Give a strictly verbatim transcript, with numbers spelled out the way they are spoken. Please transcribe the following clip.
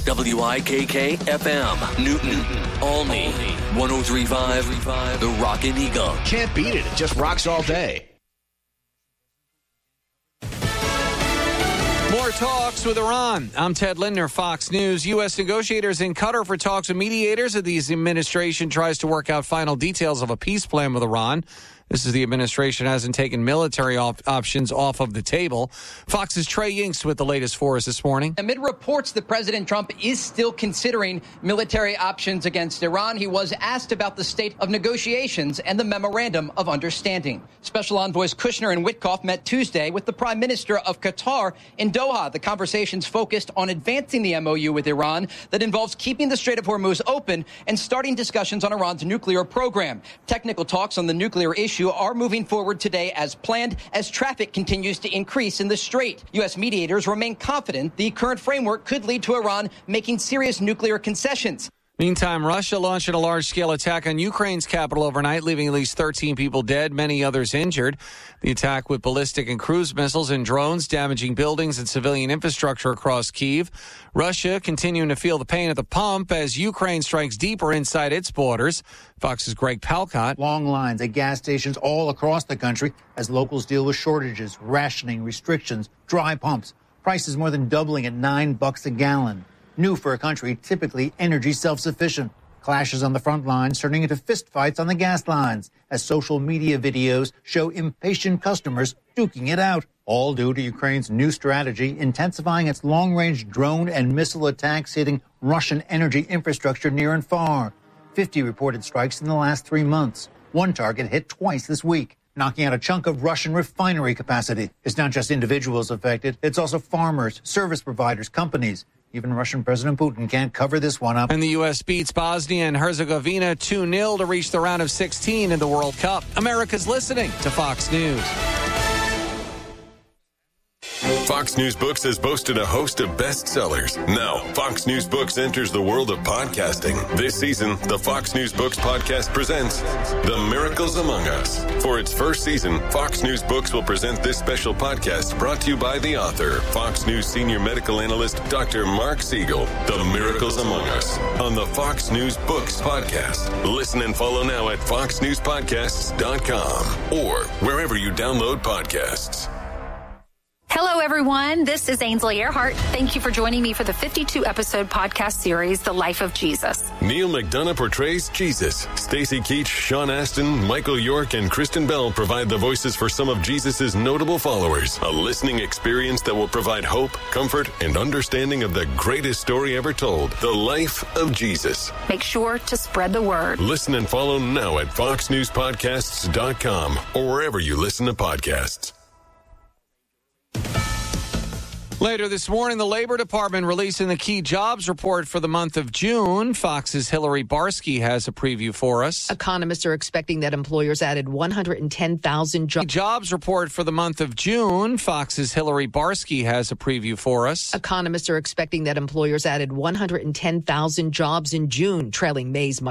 W I K K F M, Newton, Olney, one oh three point five, The Rockin' Eagle. Can't beat it. It just rocks all day. More talks with Iran. I'm Ted Lindner, Fox News. U S negotiators in Qatar for talks with mediators as the administration tries to work out final details of a peace plan with Iran. This is the administration hasn't taken military op- options off of the table. Fox's Trey Yingst with the latest for us this morning. Amid reports that President Trump is still considering military options against Iran, he was asked about the state of negotiations and the memorandum of understanding. Special envoys Kushner and Witkoff met Tuesday with the Prime Minister of Qatar in Doha. The conversations focused on advancing the M O U with Iran that involves keeping the Strait of Hormuz open and starting discussions on Iran's nuclear program. Technical talks on the nuclear issue are moving forward today as planned as traffic continues to increase in the strait. U S mediators remain confident the current framework could lead to Iran making serious nuclear concessions. Meantime, Russia launched a large-scale attack on Ukraine's capital overnight, leaving at least thirteen people dead, many others injured. The attack with ballistic and cruise missiles and drones damaging buildings and civilian infrastructure across Kyiv. Russia continuing to feel the pain at the pump as Ukraine strikes deeper inside its borders. Fox's Greg Palcott. Long lines at gas stations all across the country as locals deal with shortages, rationing, restrictions, dry pumps. Prices more than doubling at nine bucks a gallon. New for a country typically energy self-sufficient. Clashes on the front lines turning into fistfights on the gas lines as social media videos show impatient customers duking it out. All due to Ukraine's new strategy, intensifying its long-range drone and missile attacks hitting Russian energy infrastructure near and far. fifty reported strikes in the last three months. One target hit twice this week, knocking out a chunk of Russian refinery capacity. It's not just individuals affected. It's also farmers, service providers, companies. Even Russian President Putin can't cover this one up. And the U S beats Bosnia and Herzegovina two nil to reach the round of sixteen in the World Cup. America's listening to Fox News. Fox News Books has boasted a host of bestsellers. Now, Fox News Books enters the world of podcasting. This season, the Fox News Books podcast presents The Miracles Among Us. For its first season, Fox News Books will present this special podcast brought to you by the author, Fox News senior medical analyst, Doctor Mark Siegel. The Miracles Among Us on the Fox News Books podcast. Listen and follow now at fox news podcasts dot com or wherever you download podcasts. Hello, everyone. This is Ainsley Earhart. Thank you for joining me for the fifty-two episode podcast series, The Life of Jesus. Neil McDonough portrays Jesus. Stacey Keach, Sean Astin, Michael York, and Kristen Bell provide the voices for some of Jesus' notable followers. A listening experience that will provide hope, comfort, and understanding of the greatest story ever told, The Life of Jesus. Make sure to spread the word. Listen and follow now at fox news podcasts dot com or wherever you listen to podcasts. Later this morning, the Labor Department releasing the key jobs report for the month of June. Fox's Hillary Barsky has a preview for us. Economists are expecting that employers added one hundred ten thousand jobs. Jobs report for the month of June. Fox's Hillary Barsky has a preview for us. Economists are expecting that employers added one hundred ten thousand jobs in June, trailing May's